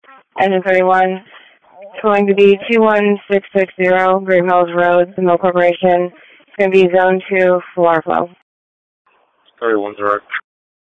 Engine 31. It's going to be 21660 Green Hills Road, the Mill Corporation. It's going to be Zone 2, floor flow. 31 direct.